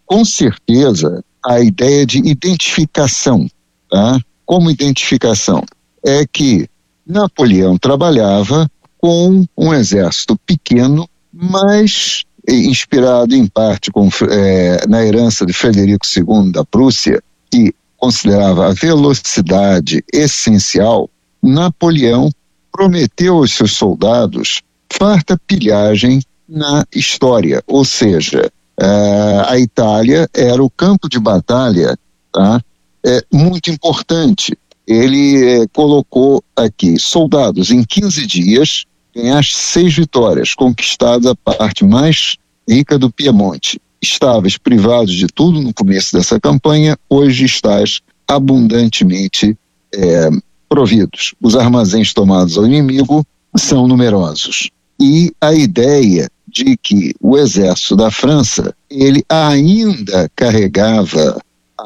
com certeza, a ideia de identificação, tá? Como identificação? É que Napoleão trabalhava com um exército pequeno, mas inspirado em parte na herança de Frederico II da Prússia, que considerava a velocidade essencial. Napoleão prometeu aos seus soldados farta pilhagem na história, ou seja, a Itália era o campo de batalha, tá? Muito importante. Ele colocou aqui soldados em 15 dias, ganhaste 6 vitórias, conquistadas a parte mais rica do Piemonte. Estavas privados de tudo no começo dessa campanha, hoje estás abundantemente providos. Os armazéns tomados ao inimigo são numerosos. E a ideia de que o exército da França, ele ainda carregava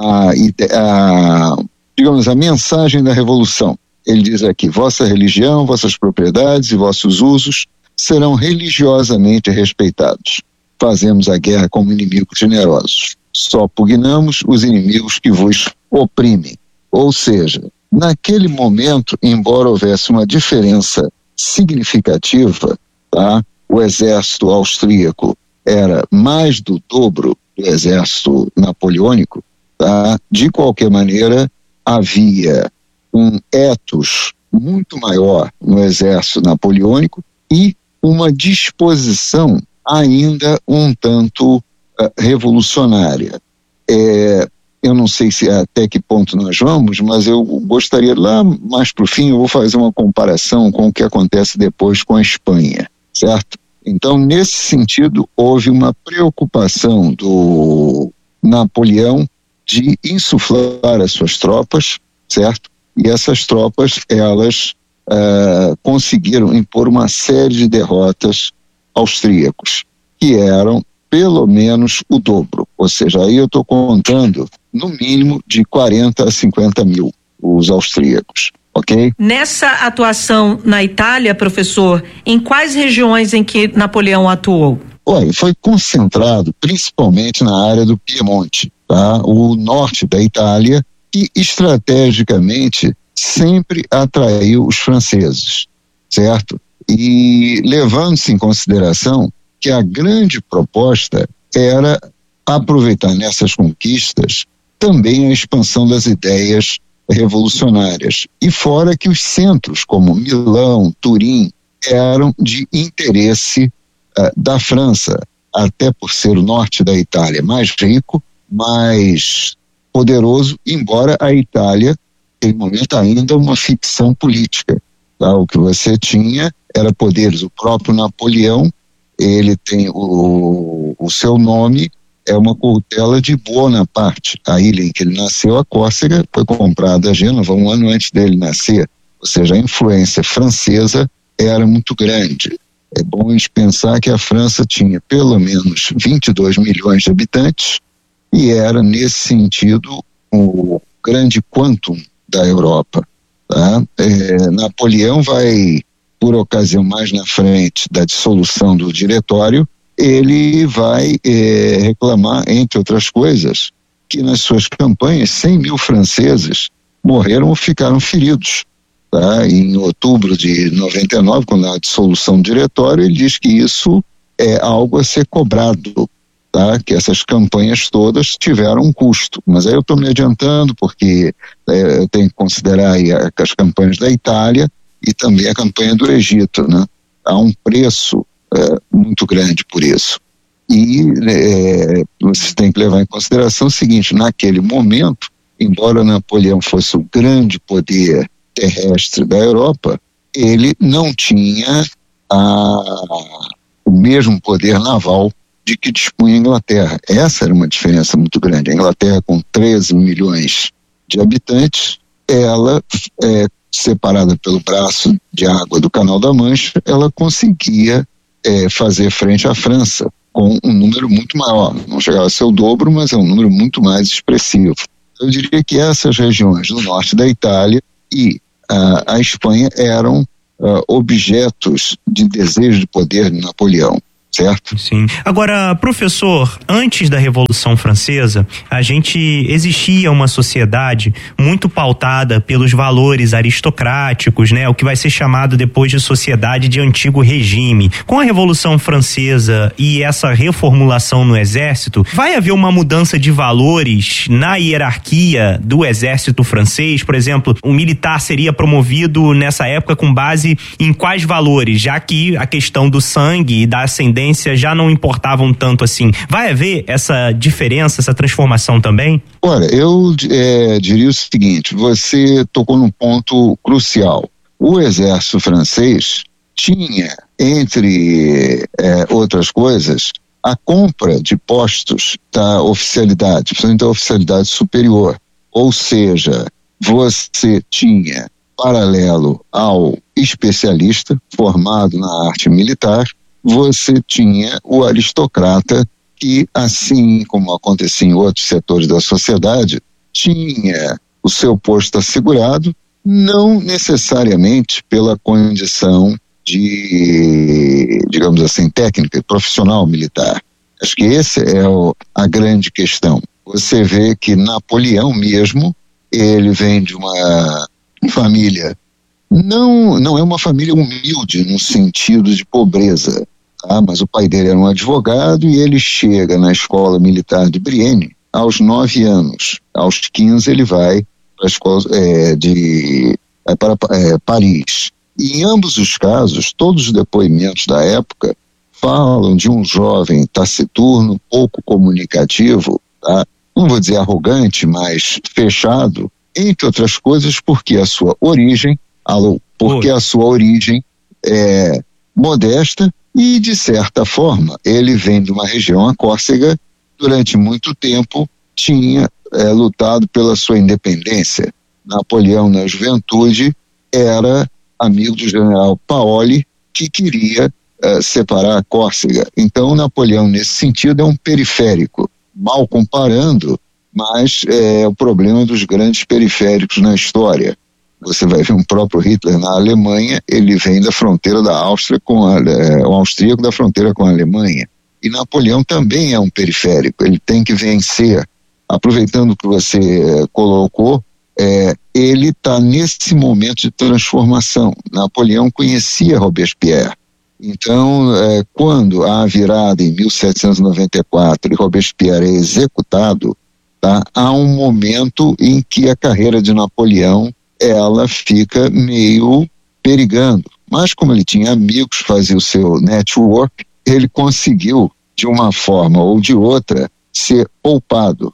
digamos, a mensagem da revolução. Ele diz aqui: vossa religião, vossas propriedades e vossos usos serão religiosamente respeitados. Fazemos a guerra como inimigos generosos. Só pugnamos os inimigos que vos oprimem. Ou seja, naquele momento, embora houvesse uma diferença significativa, tá? O exército austríaco era mais do dobro do exército napoleônico, tá? De qualquer maneira, havia um ethos muito maior no exército napoleônico e uma disposição ainda um tanto revolucionária. Eu não sei até que ponto nós vamos, mas eu gostaria, lá mais para o fim, eu vou fazer uma comparação com o que acontece depois com a Espanha, certo? Então, nesse sentido, houve uma preocupação do Napoleão de insuflar as suas tropas, certo? E essas tropas, elas conseguiram impor uma série de derrotas austríacos, que eram pelo menos o dobro. Ou seja, aí eu estou contando no mínimo de 40 a 50 mil os austríacos, ok? Nessa atuação na Itália, professor, em quais regiões em que Napoleão atuou? Olha, foi concentrado principalmente na área do Piemonte, tá? O norte da Itália, que estrategicamente sempre atraiu os franceses, certo? E levando-se em consideração que a grande proposta era aproveitar nessas conquistas também a expansão das ideias revolucionárias. E fora que os centros como Milão, Turim, eram de interesse da França, até por ser o norte da Itália mais rico, mais poderoso, embora a Itália, em momento ainda, uma ficção política. Tá? O que você tinha era poderes. O próprio Napoleão, ele tem o seu nome, é uma corruptela de Bonaparte. A ilha em que ele nasceu, a Córcega, foi comprada a Gênova um ano antes dele nascer. Ou seja, a influência francesa era muito grande. É bom a gente pensar que a França tinha pelo menos 22 milhões de habitantes e era, nesse sentido, o grande quantum da Europa. Tá? Napoleão vai, por ocasião mais na frente da dissolução do diretório, ele vai reclamar, entre outras coisas, que nas suas campanhas 100 mil franceses morreram ou ficaram feridos. Tá? Em outubro de 99, quando há a dissolução do diretório, ele diz que isso é algo a ser cobrado, tá? Que essas campanhas todas tiveram um custo. Mas aí eu estou me adiantando porque eu tenho que considerar aí as campanhas da Itália e também a campanha do Egito, né? Há um preço muito grande por isso. E você tem que levar em consideração o seguinte: naquele momento, embora Napoleão fosse o grande poder terrestre da Europa, ele não tinha o mesmo poder naval de que dispunha a Inglaterra. Essa era uma diferença muito grande. A Inglaterra, com 13 milhões de habitantes, ela, separada pelo braço de água do Canal da Mancha, ela conseguia fazer frente à França com um número muito maior. Não chegava a ser o dobro, mas é um número muito mais expressivo. Eu diria que essas regiões do norte da Itália e a Espanha eram objetos de desejo de poder de Napoleão, certo? Sim. Agora, professor, antes da Revolução Francesa, existia uma sociedade muito pautada pelos valores aristocráticos, né? O que vai ser chamado depois de sociedade de antigo regime. Com a Revolução Francesa e essa reformulação no exército, vai haver uma mudança de valores na hierarquia do exército francês? Por exemplo, o militar seria promovido nessa época com base em quais valores, já que a questão do sangue e da ascendência já não importavam tanto assim. Vai haver essa diferença, essa transformação também? Olha, eu diria o seguinte, você tocou num ponto crucial. O exército francês tinha, entre outras coisas, a compra de postos da oficialidade, principalmente da oficialidade superior. Ou seja, você tinha, paralelo ao especialista formado na arte militar, você tinha o aristocrata que, assim como acontecia em outros setores da sociedade, tinha o seu posto assegurado, não necessariamente pela condição de, digamos assim, técnica e profissional militar. Acho que essa é a grande questão. Você vê que Napoleão mesmo, ele vem de uma família, não é uma família humilde no sentido de pobreza, tá? Mas o pai dele era um advogado e ele chega na escola militar de Brienne aos 9 anos. Aos 15 ele vai para a escola para Paris. E em ambos os casos, todos os depoimentos da época falam de um jovem taciturno, pouco comunicativo, tá? Não vou dizer arrogante, mas fechado, entre outras coisas porque a sua origem é modesta e, de certa forma, ele vem de uma região, a Córcega, durante muito tempo tinha lutado pela sua independência. Napoleão, na juventude, era amigo do general Paoli, que queria separar a Córcega. Então, Napoleão, nesse sentido, é um periférico. Mal comparando, mas é o problema dos grandes periféricos na história. Você vai ver um próprio Hitler na Alemanha, ele vem da fronteira da Áustria o austríaco da fronteira com a Alemanha. E Napoleão também é um periférico, ele tem que vencer. Aproveitando o que você colocou, ele está nesse momento de transformação. Napoleão conhecia Robespierre. Então, quando há a virada em 1794 e Robespierre é executado, tá, há um momento em que a carreira de Napoleão ela fica meio perigando. Mas como ele tinha amigos, fazia o seu network, ele conseguiu, de uma forma ou de outra, ser poupado.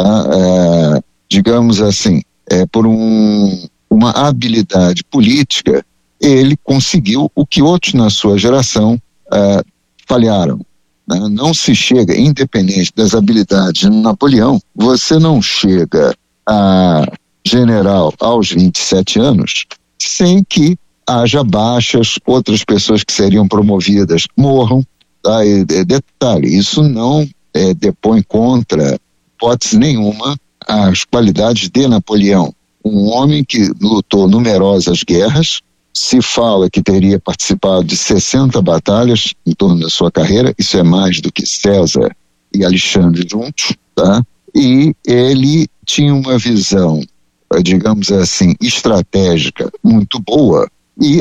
Tá? Digamos assim, por uma habilidade política, ele conseguiu o que outros na sua geração falharam. Né? Não se chega, independente das habilidades de Napoleão, você não chega a general aos 27 anos sem que haja baixas, outras pessoas que seriam promovidas morram. Tá? Detalhe, isso não depõe contra hipótese nenhuma as qualidades de Napoleão. Um homem que lutou numerosas guerras, se fala que teria participado de 60 batalhas em torno da sua carreira, isso é mais do que César e Alexandre juntos, tá? E ele tinha uma visão, digamos assim, estratégica muito boa e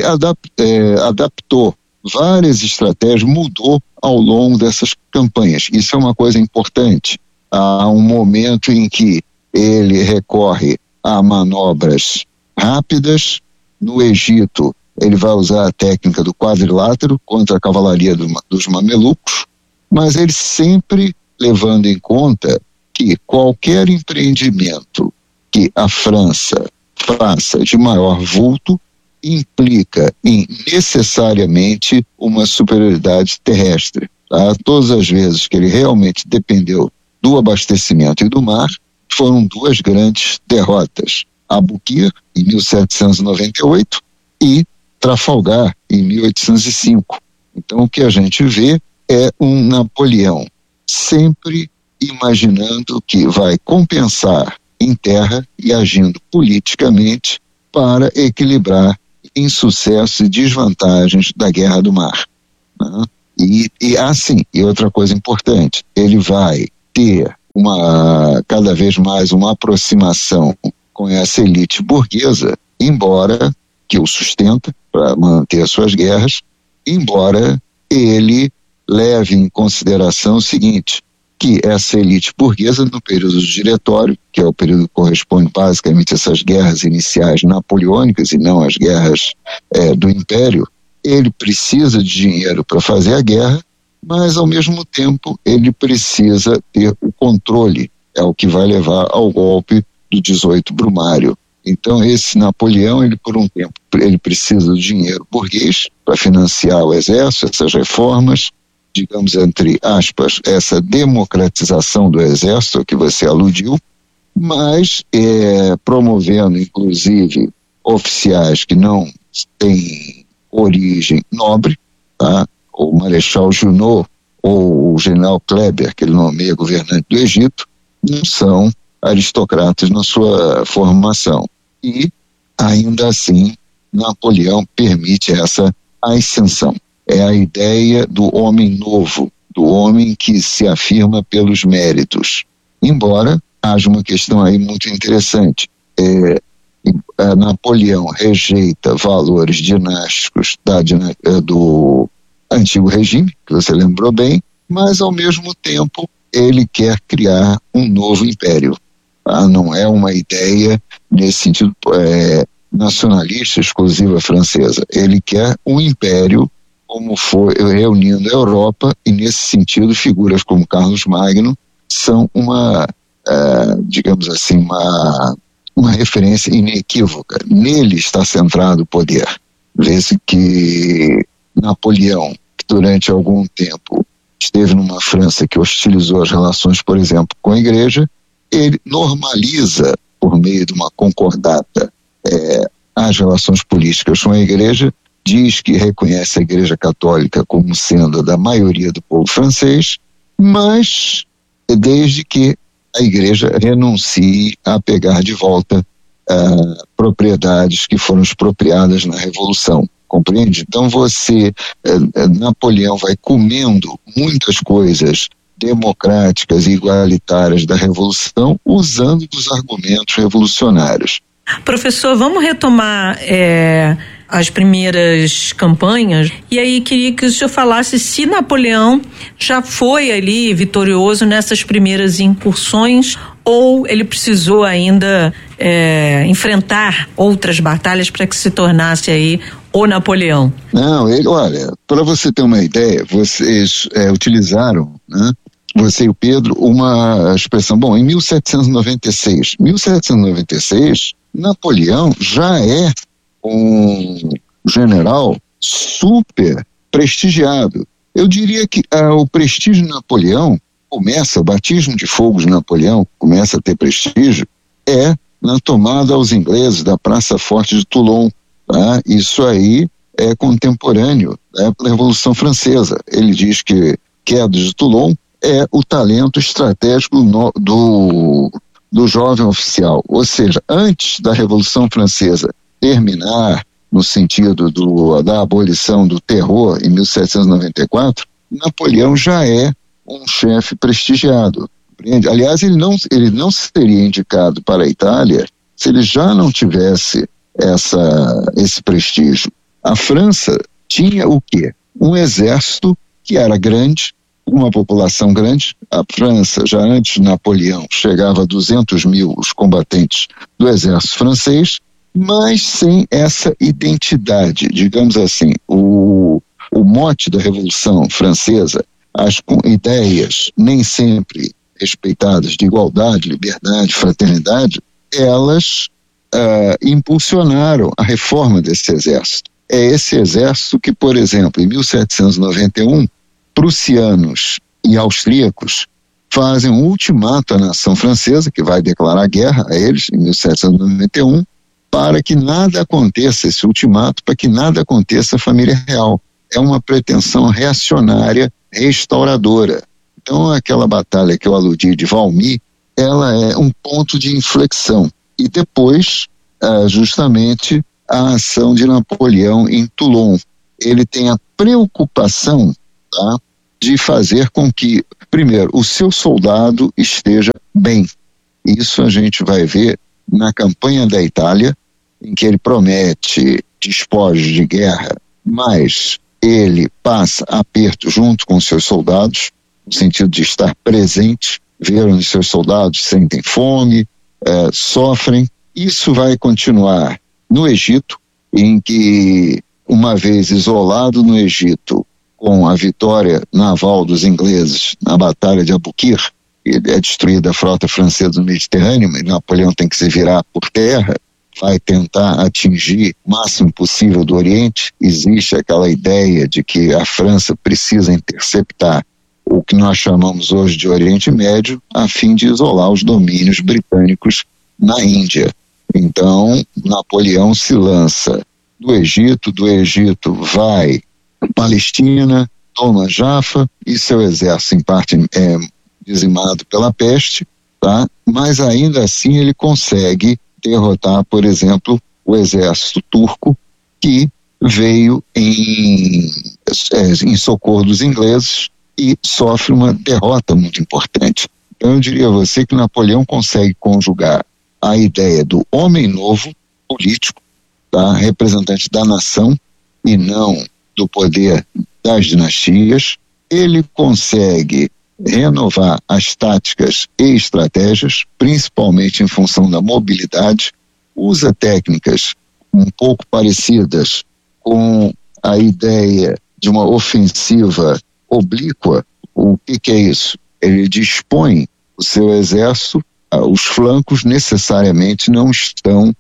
adaptou várias estratégias, mudou ao longo dessas campanhas. Isso é uma coisa importante. Há um momento em que ele recorre a manobras rápidas. No Egito, ele vai usar a técnica do quadrilátero contra a cavalaria dos mamelucos, mas ele sempre levando em conta que qualquer empreendimento que a França faça de maior vulto implica em necessariamente uma superioridade terrestre. Tá? Todas as vezes que ele realmente dependeu do abastecimento e do mar, foram duas grandes derrotas. Aboukir, em 1798, e Trafalgar, em 1805. Então, o que a gente vê é um Napoleão sempre imaginando que vai compensar em terra e agindo politicamente para equilibrar insucessos e desvantagens da Guerra do Mar. Né? E outra coisa importante, ele vai ter cada vez mais uma aproximação com essa elite burguesa, embora que o sustenta para manter as suas guerras, embora ele leve em consideração o seguinte, que essa elite burguesa no período do Diretório, que é o período que corresponde basicamente a essas guerras iniciais napoleônicas e não as guerras do Império, ele precisa de dinheiro para fazer a guerra, mas ao mesmo tempo ele precisa ter o controle, é o que vai levar ao golpe do 18 Brumário. Então esse Napoleão, ele por um tempo, ele precisa do dinheiro burguês para financiar o exército, essas reformas, digamos entre aspas, essa democratização do exército que você aludiu, mas promovendo inclusive oficiais que não têm origem nobre, tá? O Marechal Junot ou o general Kleber, que ele nomeia governante do Egito, não são aristocratas na sua formação. E, ainda assim, Napoleão permite essa ascensão. É a ideia do homem novo, do homem que se afirma pelos méritos. Embora haja uma questão aí muito interessante. Napoleão rejeita valores dinásticos do antigo regime, que você lembrou bem, mas ao mesmo tempo ele quer criar um novo império. Não é uma ideia nesse sentido nacionalista exclusiva francesa. Ele quer um império como foi reunindo a Europa, e nesse sentido figuras como Carlos Magno são digamos assim, uma referência inequívoca. Nele está centrado o poder. Vê-se que Napoleão, que durante algum tempo esteve numa França que hostilizou as relações, por exemplo, com a igreja, ele normaliza, por meio de uma concordata, as relações políticas com a igreja, diz que reconhece a Igreja Católica como sendo a da maioria do povo francês, mas desde que a igreja renuncie a pegar de volta propriedades que foram expropriadas na Revolução. Compreende? Então Napoleão vai comendo muitas coisas democráticas e igualitárias da Revolução usando dos argumentos revolucionários. Professor, vamos retomar as primeiras campanhas, e aí queria que o senhor falasse se Napoleão já foi ali vitorioso nessas primeiras incursões ou ele precisou ainda enfrentar outras batalhas para que se tornasse aí o Napoleão. Não, olha, para você ter uma ideia, vocês utilizaram, né, você e o Pedro, uma expressão, em 1796, Napoleão já é um general super prestigiado. Eu diria que o prestígio de Napoleão o batismo de fogo de Napoleão começa a ter prestígio, na tomada aos ingleses da Praça Forte de Toulon. Tá? Isso aí é contemporâneo da Revolução Francesa. Ele diz que queda de Toulon é o talento estratégico do jovem oficial. Ou seja, antes da Revolução Francesa terminar no sentido da abolição do terror em 1794, Napoleão já é um chefe prestigiado. Compreende? Aliás, ele não seria indicado para a Itália se ele já não tivesse esse prestígio. A França tinha o quê? Um exército que era grande, uma população grande. A França, já antes de Napoleão, chegava a 200 mil os combatentes do exército francês, mas sem essa identidade, digamos assim, o mote da Revolução Francesa, as ideias nem sempre respeitadas de igualdade, liberdade, fraternidade, elas impulsionaram a reforma desse exército. É esse exército que, por exemplo, em 1791, prussianos e austríacos fazem um ultimato à nação francesa, que vai declarar guerra a eles em 1791, para que nada aconteça, esse ultimato, para que nada aconteça à família real. É uma pretensão reacionária, restauradora. Então, aquela batalha que eu aludi de Valmy, ela é um ponto de inflexão. E depois, justamente, a ação de Napoleão em Toulon. Ele tem a preocupação tá? De fazer com que, primeiro, o seu soldado esteja bem. Isso a gente vai ver na campanha da Itália, em que ele promete despojos de guerra, mas ele passa aperto junto com seus soldados, no sentido de estar presente, ver onde seus soldados sentem fome, sofrem. Isso vai continuar no Egito, em que, uma vez isolado no Egito, com a vitória naval dos ingleses na Batalha de Abukir, é destruída a frota francesa no Mediterrâneo, mas Napoleão tem que se virar por terra, vai tentar atingir o máximo possível do Oriente. Existe aquela ideia de que a França precisa interceptar o que nós chamamos hoje de Oriente Médio, a fim de isolar os domínios britânicos na Índia. Então, Napoleão se lança do Egito vai para Palestina, toma Jaffa, e seu exército, em parte, é dizimado pela peste, tá? Mas ainda assim ele consegue derrotar, por exemplo, o exército turco, que veio em socorro dos ingleses e sofre uma derrota muito importante. Então eu diria a você que Napoleão consegue conjugar a ideia do homem novo, político, tá? Representante da nação e não do poder das dinastias. Ele consegue renovar as táticas e estratégias, principalmente em função da mobilidade, usa técnicas um pouco parecidas com a ideia de uma ofensiva oblíqua. O que é isso? Ele dispõe o seu exército, os flancos necessariamente não estão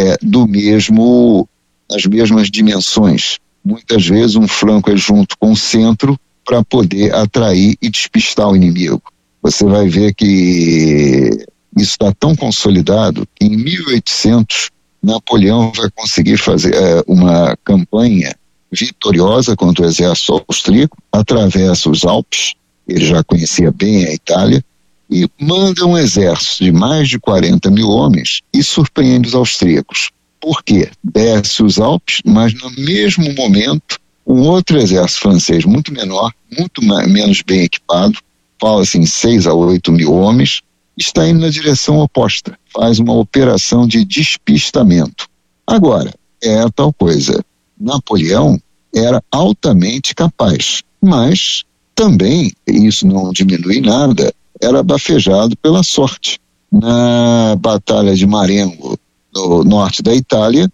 nas mesmas dimensões. Muitas vezes um flanco é junto com o centro para poder atrair e despistar o inimigo. Você vai ver que isso está tão consolidado que em 1800 Napoleão vai conseguir fazer uma campanha vitoriosa contra o exército austríaco, atravessa os Alpes, ele já conhecia bem a Itália, e manda um exército de mais de 40 mil homens e surpreende os austríacos. Por quê? Desce os Alpes, mas no mesmo momento um outro exército francês muito menor, muito menos bem equipado, fala-se em 6 a 8 mil homens, está indo na direção oposta, faz uma operação de despistamento. Agora, é a tal coisa, Napoleão era altamente capaz, mas também, isso não diminui nada, era bafejado pela sorte. Na Batalha de Marengo, no norte da Itália,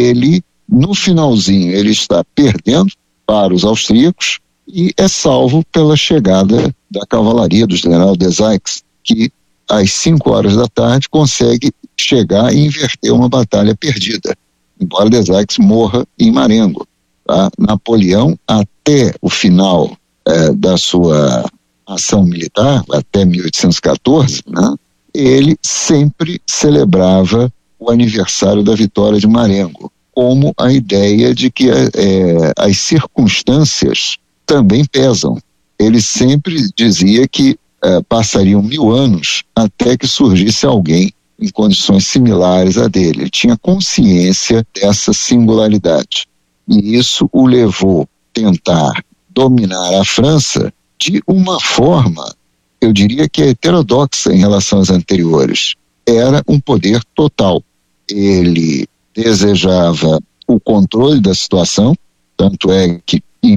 no finalzinho, ele está perdendo para os austríacos e é salvo pela chegada da cavalaria do general Desaix, que às 5 horas da tarde consegue chegar e inverter uma batalha perdida, embora Desaix morra em Marengo. Tá? Napoleão, até o final da sua ação militar, até 1814, né, ele sempre celebrava o aniversário da vitória de Marengo, como a ideia de que as circunstâncias também pesam. Ele sempre dizia que passariam 1000 anos até que surgisse alguém em condições similares a dele. Ele tinha consciência dessa singularidade. E isso o levou a tentar dominar a França de uma forma, eu diria que é heterodoxa em relação às anteriores. Era um poder total. Ele desejava o controle da situação, tanto é que em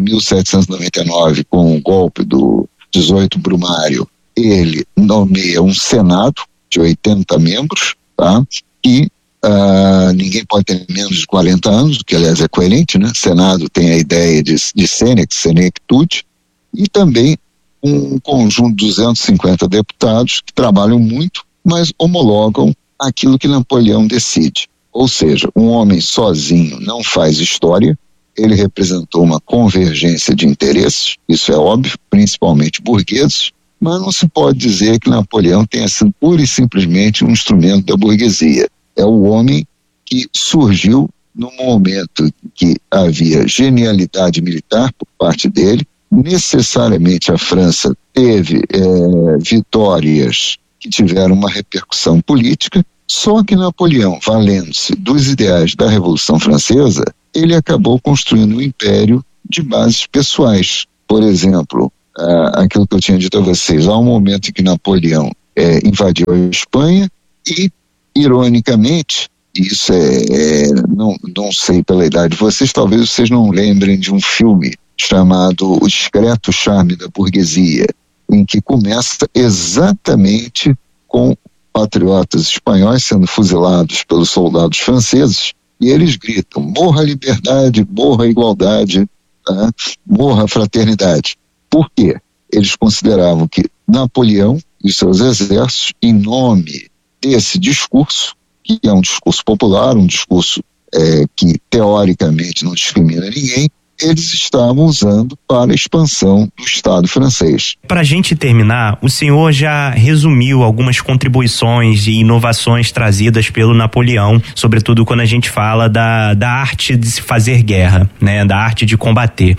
1799, com o golpe do 18 Brumário, ele nomeia um Senado de 80 membros, tá? E ninguém pode ter menos de 40 anos, o que aliás é coerente, né? Senado tem a ideia de senectude, e também um conjunto de 250 deputados que trabalham muito, mas homologam aquilo que Napoleão decide. Ou seja, um homem sozinho não faz história, ele representou uma convergência de interesses, isso é óbvio, principalmente burgueses, mas não se pode dizer que Napoleão tenha sido pura e simplesmente um instrumento da burguesia. É o homem que surgiu no momento que havia genialidade militar por parte dele. Necessariamente a França teve vitórias que tiveram uma repercussão política, só que Napoleão, valendo-se dos ideais da Revolução Francesa, ele acabou construindo um império de bases pessoais. por exemplo, aquilo que eu tinha dito a vocês, há um momento em que Napoleão invadiu a Espanha e, ironicamente, isso não sei pela idade de vocês, talvez vocês não lembrem de um filme chamado O Discreto Charme da Burguesia, em que começa exatamente com patriotas espanhóis sendo fuzilados pelos soldados franceses, e eles gritam: morra a liberdade, morra a igualdade, tá? Morra a fraternidade. Por quê? Eles consideravam que Napoleão e seus exércitos, em nome desse discurso, que é um discurso popular, um discurso que teoricamente não discrimina ninguém, eles estavam usando para a expansão do Estado francês. Para a gente terminar, o senhor já resumiu algumas contribuições e inovações trazidas pelo Napoleão, sobretudo quando a gente fala da arte de se fazer guerra, né, da arte de combater.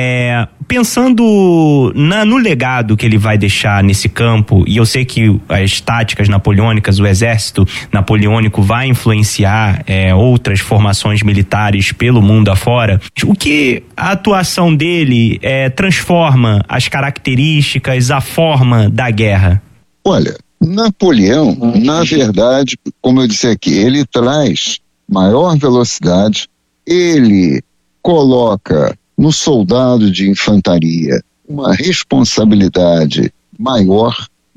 Pensando no legado que ele vai deixar nesse campo, e eu sei que as táticas napoleônicas, o exército napoleônico vai influenciar outras formações militares pelo mundo afora, o que a atuação dele transforma as características, a forma da guerra? Olha, Napoleão, na verdade, como eu disse aqui, ele traz maior velocidade, ele coloca no soldado de infantaria uma responsabilidade maior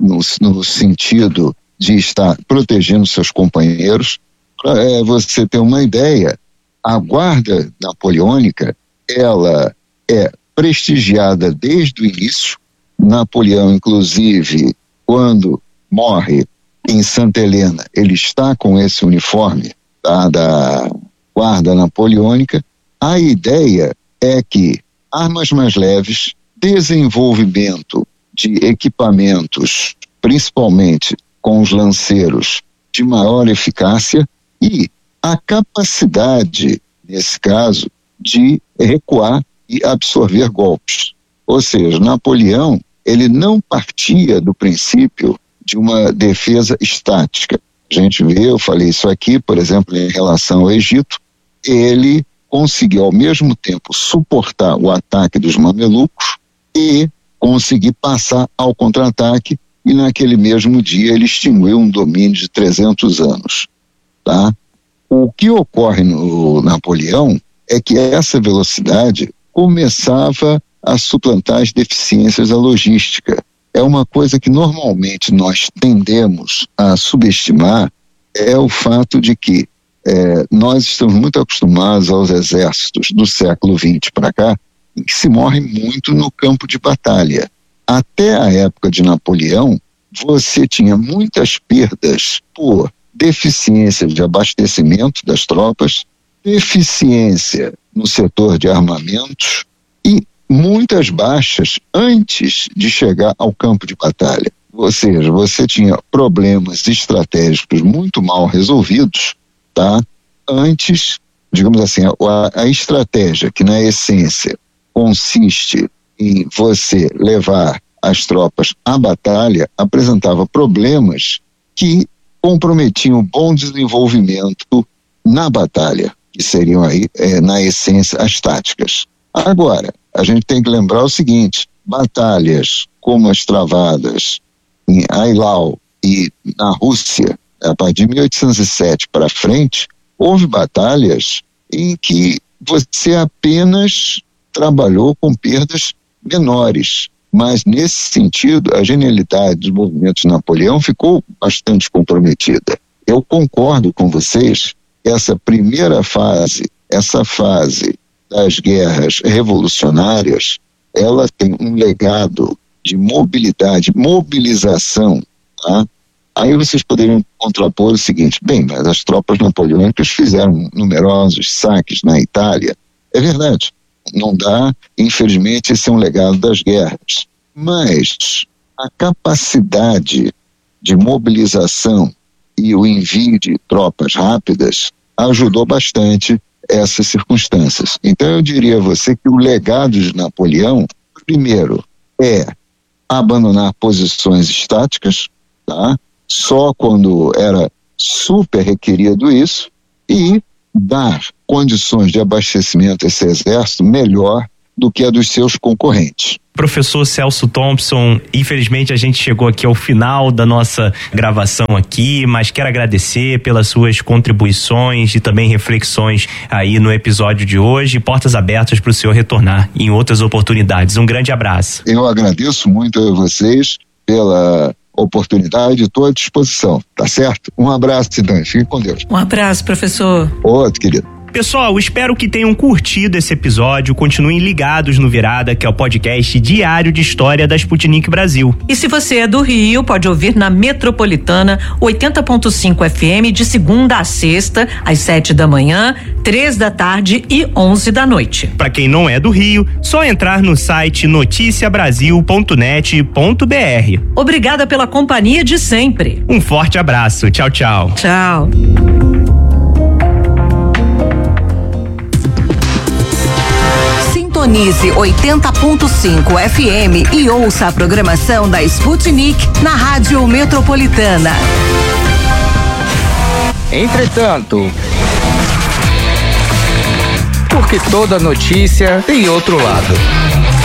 no sentido de estar protegendo seus companheiros. Para você ter uma ideia, a guarda napoleônica, ela é prestigiada desde o início. Napoleão, inclusive, quando morre em Santa Helena, ele está com esse uniforme, tá, da guarda napoleônica. A ideia é que armas mais leves, desenvolvimento de equipamentos, principalmente com os lanceiros, de maior eficácia, e a capacidade, nesse caso, de recuar e absorver golpes. Ou seja, Napoleão, ele não partia do princípio de uma defesa estática. A gente vê, eu falei isso aqui, por exemplo, em relação ao Egito, ele conseguiu ao mesmo tempo suportar o ataque dos mamelucos e conseguir passar ao contra-ataque, e naquele mesmo dia ele extinguiu um domínio de 300 anos. Tá? O que ocorre no Napoleão é que essa velocidade começava a suplantar as deficiências da logística. É uma coisa que normalmente nós tendemos a subestimar, é o fato de que nós estamos muito acostumados aos exércitos do século XX para cá, em que se morre muito no campo de batalha. Até a época de Napoleão, você tinha muitas perdas por deficiência de abastecimento das tropas, deficiência no setor de armamentos e muitas baixas antes de chegar ao campo de batalha. Ou seja, você tinha problemas estratégicos muito mal resolvidos, tá? Antes, digamos assim, a estratégia, que na essência consiste em você levar as tropas à batalha, apresentava problemas que comprometiam o bom desenvolvimento na batalha, que seriam aí, na essência, as táticas. Agora, a gente tem que lembrar o seguinte: batalhas como as travadas em Eylau e na Rússia, a partir de 1807 para frente, houve batalhas em que você apenas trabalhou com perdas menores. Mas, nesse sentido, a genialidade dos movimentos de Napoleão ficou bastante comprometida. Eu concordo com vocês que essa primeira fase, essa fase das guerras revolucionárias, ela tem um legado de mobilidade, mobilização, tá? Aí vocês poderiam contrapor o seguinte: bem, mas as tropas napoleônicas fizeram numerosos saques na Itália. É verdade, não dá, infelizmente esse é um legado das guerras, mas a capacidade de mobilização e o envio de tropas rápidas ajudou bastante essas circunstâncias. Então eu diria a você que o legado de Napoleão, primeiro, é abandonar posições estáticas, tá? Só quando era super requerido isso, e dar condições de abastecimento a esse exército melhor do que a dos seus concorrentes. Professor Celso Thompson, infelizmente a gente chegou aqui ao final da nossa gravação aqui, mas quero agradecer pelas suas contribuições e também reflexões aí no episódio de hoje. Portas abertas para o senhor retornar em outras oportunidades. Um grande abraço. Eu agradeço muito a vocês pela oportunidade, estou à disposição, tá certo? Um abraço, Cidane, fique com Deus. Um abraço, professor. Outro, querido. Pessoal, espero que tenham curtido esse episódio. Continuem ligados no Virada, que é o podcast diário de história da Sputnik Brasil. E se você é do Rio, pode ouvir na Metropolitana 80.5 FM de segunda a sexta, às 7 da manhã, 3 da tarde e 11 da noite. Para quem não é do Rio, só entrar no site noticiabrasil.net.br. Obrigada pela companhia de sempre. Um forte abraço. Tchau, tchau. Tchau. Sintonize 80.5 FM e ouça a programação da Sputnik na Rádio Metropolitana. Entretanto, porque toda notícia tem outro lado.